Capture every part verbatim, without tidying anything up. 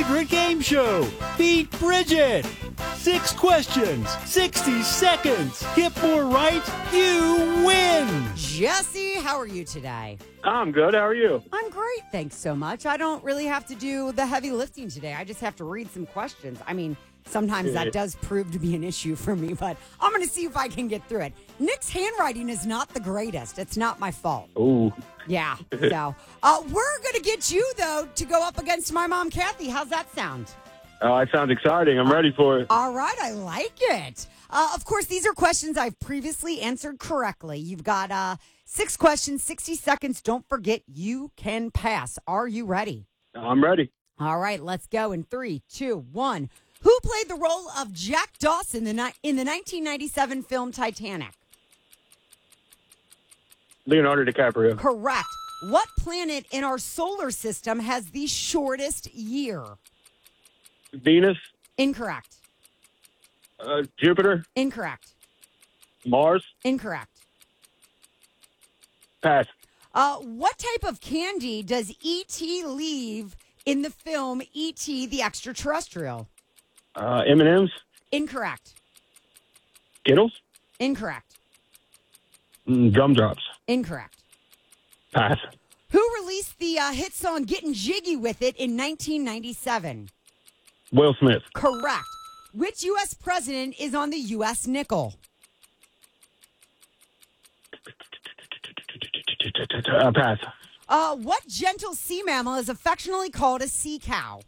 favorite game show, Beat Bridget. Six questions, sixty seconds. Get more right, you win. Jesse, how are you today? I'm good. How are you? I'm great, thanks so much. I don't really have to do the heavy lifting today. I just have to read some questions. I mean, sometimes that does prove to be an issue for me, but I'm going to see if I can get through it. Nick's handwriting is not the greatest. It's not my fault. Ooh. Yeah, so uh, we're going to get you, though, to go up against my mom, Kathy. How's that sound? Oh, it sounds exciting. I'm ready for it. All right, I like it. Uh, of course, these are questions I've previously answered correctly. You've got uh, six questions, sixty seconds. Don't forget, you can pass. Are you ready? I'm ready. All right, let's go in three, two, one. Who played the role of Jack Dawson in the, in the nineteen ninety-seven film Titanic? Leonardo DiCaprio. Correct. What planet in our solar system has the shortest year? Venus. Incorrect. Uh, Jupiter. Incorrect. Mars. Incorrect. Pass. Uh, what type of candy does E T leave in the film E T the Extraterrestrial? Uh, M and M's. Incorrect. Skittles. Incorrect. Mm, gumdrops. Incorrect. Pass. Who released the uh, hit song Getting Jiggy With It in nineteen ninety-seven? Will Smith. Correct. Which U S president is on the U S nickel? Uh, pass. Uh, what gentle sea mammal is affectionately called a sea cow?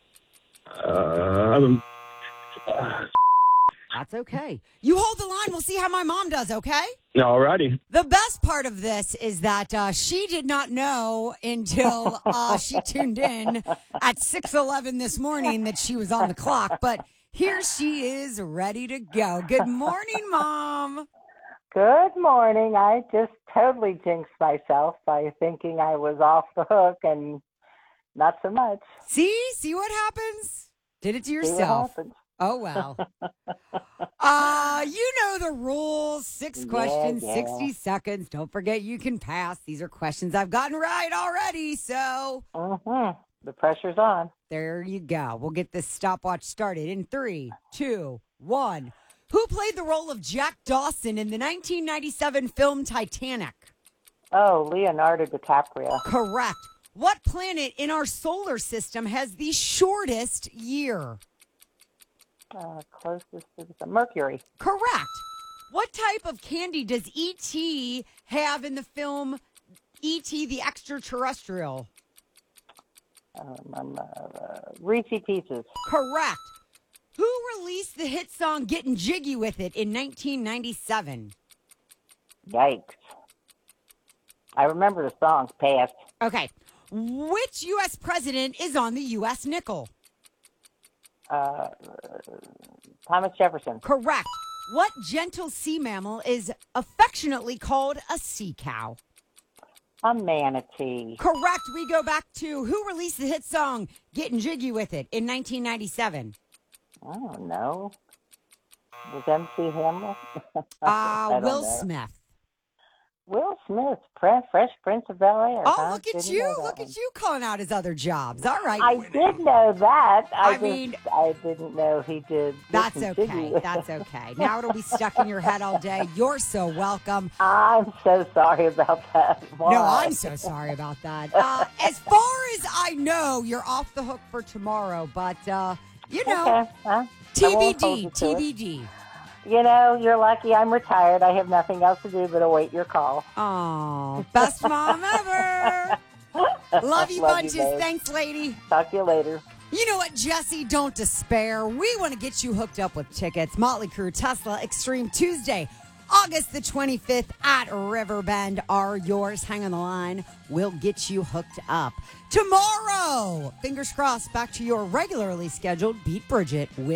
Uh, um, uh, That's okay. You hold the line. We'll see how my mom does, okay? Alrighty. The best part of this is that uh, she did not know until uh, she tuned in at six eleven this morning that she was on the clock. But here she is ready to go. Good morning, Mom. Good morning. I just totally jinxed myself by thinking I was off the hook, and not so much. See? See what happens? Did it to See what yourself. happens. Oh, well. uh, you know the rules. Six Yeah, questions, yeah. sixty seconds. Don't forget you can pass. These are questions I've gotten right already. So Mm-hmm. The pressure's on. there you go. We'll get this stopwatch started in three, two, one. Who played the role of Jack Dawson in the nineteen ninety-seven film Titanic? Oh, Leonardo DiCaprio. Correct. What planet in our solar system has the shortest year? Uh, closest to the Mercury. Correct. What type of candy does E T have in the film E T the Extraterrestrial? Um, um, uh, Reese's Pieces. Correct. Who released the hit song Getting Jiggy With It in nineteen ninety-seven? Yikes. I remember the song. Passed. Okay. Which U S president is on the U S nickel? Uh, Thomas Jefferson. Correct. What gentle sea mammal is affectionately called a sea cow? A manatee. Correct. We go back to who released the hit song Getting Jiggy With It in nineteen ninety-seven? I don't know. Was M C Hammer? Uh, Will Smith. Will Smith, Pre- Fresh Prince of Bel-Air. Oh, huh? look at Didn't you. know that Look one. at you calling out his other jobs. All right. I did know that. I, I just, mean- I didn't know he did. That's Listen, okay. Jiggy. That's okay. Now it'll be stuck in your head all day. You're so welcome. I'm so sorry about that. Why? No, I'm so sorry about that. Uh, as far as I know, you're off the hook for tomorrow, but, uh, you know, Okay, huh? I won't hold T B D, you to it. T B D. You know, you're lucky I'm retired. I have nothing else to do but await your call. Oh, best mom ever. Love you Love bunches. you, babe. Thanks, lady. Talk to you later. You know what, Jesse? Don't despair. We want to get you hooked up with tickets. Motley Crue, Tesla, Extreme Tuesday, August the twenty-fifth at Riverbend are yours. Hang on the line. We'll get you hooked up. Tomorrow, fingers crossed, back to your regularly scheduled Beat Bridget with me.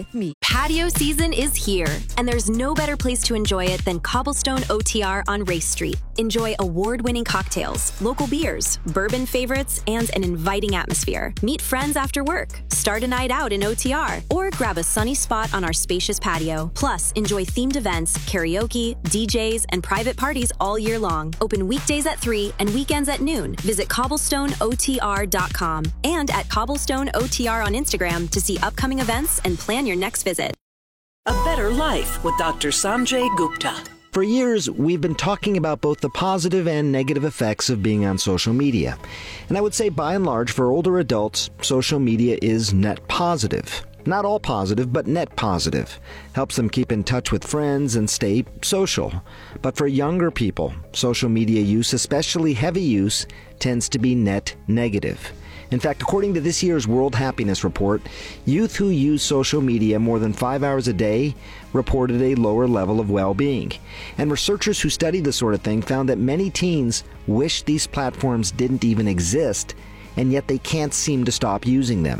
Patio season is here, and there's no better place to enjoy it than Cobblestone O T R on Race Street. Enjoy award-winning cocktails, local beers, bourbon favorites, and an inviting atmosphere. Meet friends after work, start a night out in O T R, or grab a sunny spot on our spacious patio. Plus, enjoy themed events, karaoke, D Js, and private parties all year long. Open weekdays at three and weekends at noon. Visit cobblestone O T R dot com and at Cobblestone O T R on Instagram to see upcoming events and plan your next visit. A Better Life with Doctor Sanjay Gupta. For years, we've been talking about both the positive and negative effects of being on social media. And I would say, by and large, for older adults, social media is net positive. Not all positive, but net positive. Helps them keep in touch with friends and stay social. But for younger people, social media use, especially heavy use, tends to be net negative. In fact, according to this year's World Happiness Report, youth who use social media more than five hours a day reported a lower level of well-being. And researchers who studied this sort of thing found that many teens wish these platforms didn't even exist, and yet they can't seem to stop using them.